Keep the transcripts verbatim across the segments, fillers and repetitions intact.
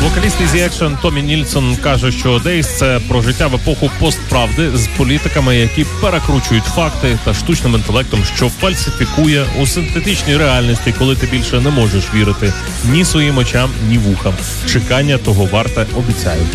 Вокаліст Easy Action Томі Нільсон каже, що Дейс – це про життя в епоху постправди з політиками, які перекручують факти, та штучним інтелектом, що фальсифікує у синтетичній реальності, коли ти більше не можеш вірити ні своїм очам, ні вухам. Чекання того варте, обіцяють.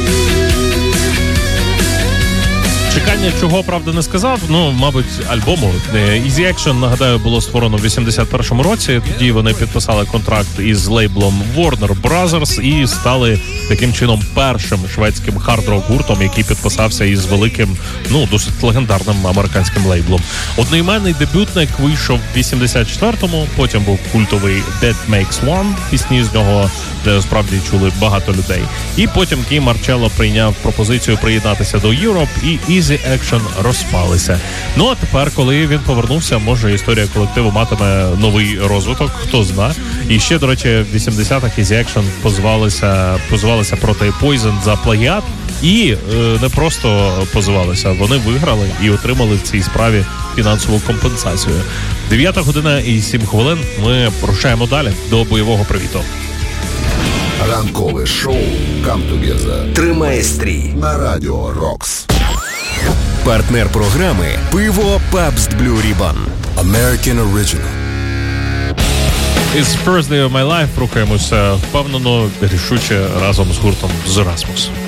Чекання чого, правда, не сказав, ну, мабуть, альбому. Easy Action, нагадаю, було створено в вісімдесят першому році. Тоді вони підписали контракт із лейблом Warner Brothers і стали таким чином першим шведським хард-рок гуртом, який підписався із великим, ну, досить легендарним американським лейблом. Одноіменний дебютник вийшов в вісімдесят четвертому, потім був культовий That Makes One, пісні з нього, де справді чули багато людей. І потім Кей Марчелло прийняв пропозицію приєднатися до Europe, і Easy Action розпалися. Ну, а тепер, коли він повернувся, може історія колективу матиме новий розвиток, хто зна. І ще, до речі, в вісімдесятих Easy Action позивалися, позивалися проти Poison за плагіат. І е, не просто позивалися, вони виграли і отримали в цій справі фінансову компенсацію. Дев'ята година і сім хвилин. Ми рушаємо далі до бойового привіту. Ранкове шоу «Come Together» «Тримає стрій» на Радіо Рокс. Партнер програми «Пиво Pabst Blue Ribbon». American Original. It's the first day of my life. Рухаємося впевнено, рішуче разом з гуртом The Rasmus.